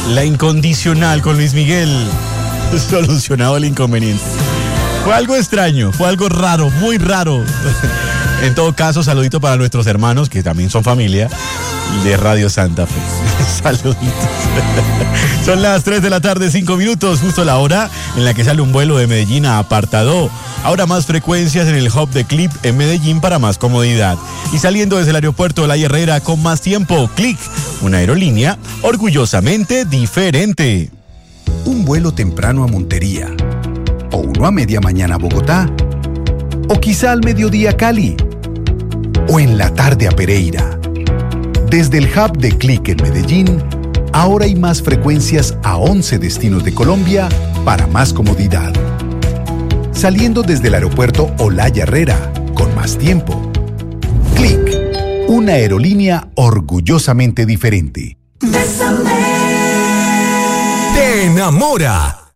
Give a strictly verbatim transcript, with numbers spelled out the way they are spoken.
La incondicional con Luis Miguel. Solucionado el inconveniente. Fue algo extraño, fue algo raro, muy raro. En todo caso, saludito para nuestros hermanos, que también son familia, de Radio Santa Fe. Saluditos. Son las tres de la tarde, cinco minutos, justo la hora en la que sale un vuelo de Medellín a Apartadó. Ahora más frecuencias en el hub de Click en Medellín para más comodidad. Y saliendo desde el aeropuerto de La Herrera con más tiempo, Click, una aerolínea orgullosamente diferente. Un vuelo temprano a Montería, o uno a media mañana a Bogotá, o quizá al mediodía a Cali, o en la tarde a Pereira. Desde el hub de Click en Medellín, ahora hay más frecuencias a once destinos de Colombia para más comodidad. Saliendo desde el aeropuerto Olaya Herrera, con más tiempo. Click, una aerolínea orgullosamente diferente. Te enamora.